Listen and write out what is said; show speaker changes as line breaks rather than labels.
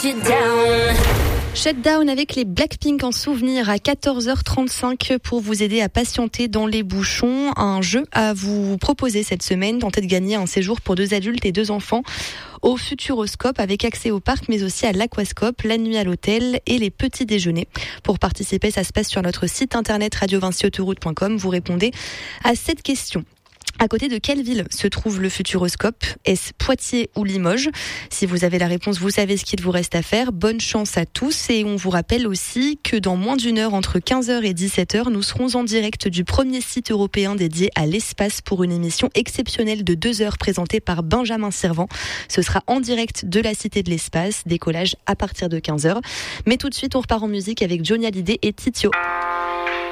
Shutdown avec les Blackpink en souvenir à 14h35 pour vous aider à patienter dans les bouchons. Un jeu à vous proposer cette semaine. Tentez de gagner un séjour pour 2 adultes et 2 enfants au Futuroscope avec accès au parc mais aussi à l'Aquascope, la nuit à l'hôtel et les petits déjeuners. Pour participer, ça se passe sur notre site internet radiovincyautoroute.com. Vous répondez à cette question. À côté de quelle ville se trouve le Futuroscope ? Est-ce Poitiers ou Limoges ? Si vous avez la réponse, vous savez ce qu'il vous reste à faire. Bonne chance à tous et on vous rappelle aussi que dans moins d'une heure, entre 15h et 17h, nous serons en direct du premier site européen dédié à l'espace pour une émission exceptionnelle de 2 heures présentée par Benjamin Servant. Ce sera en direct de la Cité de l'Espace, décollage à partir de 15h. Mais tout de suite, on repart en musique avec Johnny Hallyday et Titio.